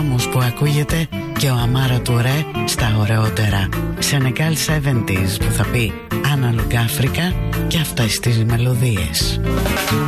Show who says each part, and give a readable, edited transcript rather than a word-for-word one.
Speaker 1: γάμους που ακούγεται και ο Αμάρα Τουρέ στα ωραιότερα. Senegal 70s που θα πει Analog Africa και αυτές τις μελωδίες.